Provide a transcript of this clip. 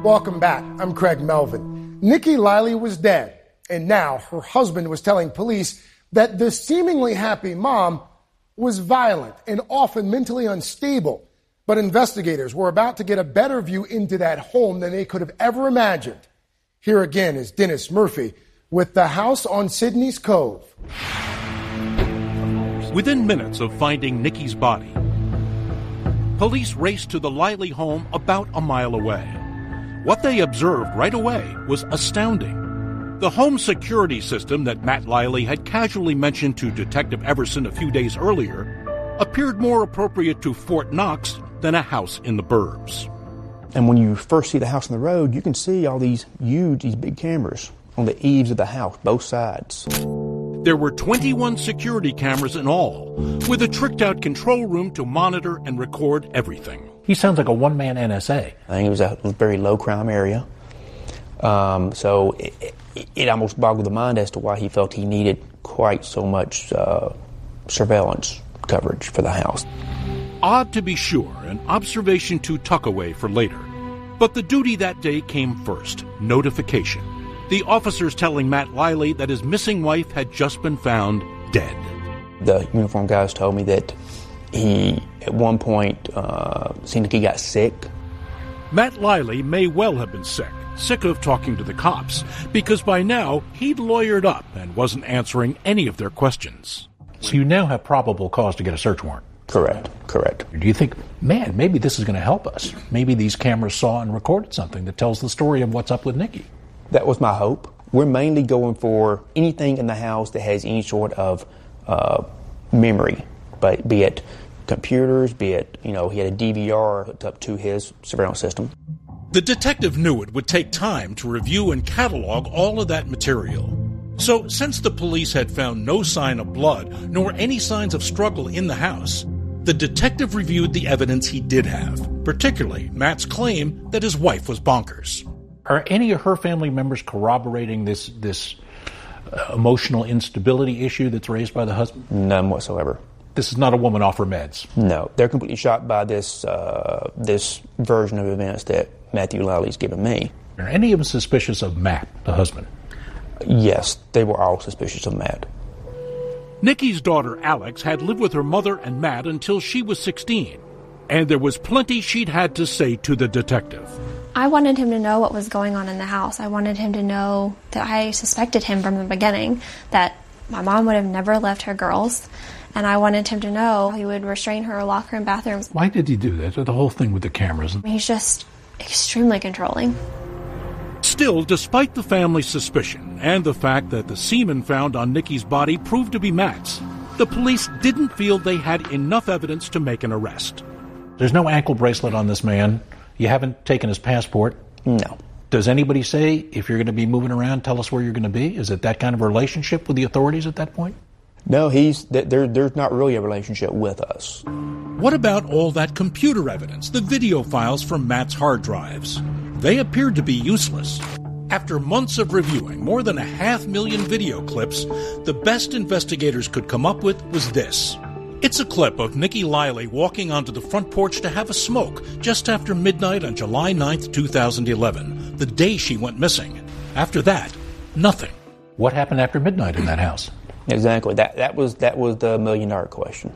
Welcome back. I'm Craig Melvin. Nikki Liley was dead, and now her husband was telling police that the seemingly happy mom was violent and often mentally unstable. But investigators were about to get a better view into that home than they could have ever imagined. Here again is Dennis Murphy with the house on Sydney's Cove. Within minutes of finding Nikki's body, police raced to the Liley home about a mile away. What they observed right away was astounding. The home security system that Matt Liley had casually mentioned to Detective Everson a few days earlier appeared more appropriate to Fort Knox than a house in the burbs. And when you first see the house on the road, you can see all these big cameras on the eaves of the house, both sides. There were 21 security cameras in all, with a tricked-out control room to monitor and record everything. He sounds like a one-man NSA. I think it was a very low-crime area. So it almost boggled the mind as to why he felt he needed quite so much surveillance coverage for the house. Odd to be sure, an observation to tuck away for later. But the duty that day came first, notification. The officers telling Matt Liley that his missing wife had just been found dead. The uniformed guys told me that he, at one point, seemed like he got sick. Matt Liley may well have been sick of talking to the cops, because by now he'd lawyered up and wasn't answering any of their questions. So you now have probable cause to get a search warrant? Correct. Do you think, man, maybe this is going to help us? Maybe these cameras saw and recorded something that tells the story of what's up with Nikki? That was my hope. We're mainly going for anything in the house that has any sort of memory, but be it computers, be it, he had a DVR hooked up to his surveillance system. The detective knew it would take time to review and catalog all of that material. So, since the police had found no sign of blood, nor any signs of struggle in the house, the detective reviewed the evidence he did have, particularly Matt's claim that his wife was bonkers. Are any of her family members corroborating this emotional instability issue that's raised by the husband? None whatsoever. This is not a woman off her meds? No. They're completely shocked by this version of events that Matthew Liley's given me. Are any of them suspicious of Matt, the husband? Yes, they were all suspicious of Matt. Nikki's daughter, Alex, had lived with her mother and Matt until she was 16, and there was plenty she'd had to say to the detective. I wanted him to know what was going on in the house. I wanted him to know that I suspected him from the beginning, that my mom would have never left her girls, and I wanted him to know he would restrain her, lock her in bathrooms. Why did he do that? The whole thing with the cameras. He's just extremely controlling. Still, despite the family's suspicion and the fact that the semen found on Nikki's body proved to be Matt's, the police didn't feel they had enough evidence to make an arrest. There's no ankle bracelet on this man. You haven't taken his passport? No. Does anybody say, if you're going to be moving around, tell us where you're going to be? Is it that kind of a relationship with the authorities at that point? No, there's not really a relationship with us. What about all that computer evidence, the video files from Matt's hard drives? They appeared to be useless. After months of reviewing more than 500,000 video clips, the best investigators could come up with was this. It's a clip of Nikki Liley walking onto the front porch to have a smoke just after midnight on July 9th, 2011, the day she went missing. After that, nothing. What happened after midnight in that house? Exactly. That was the $1 million question.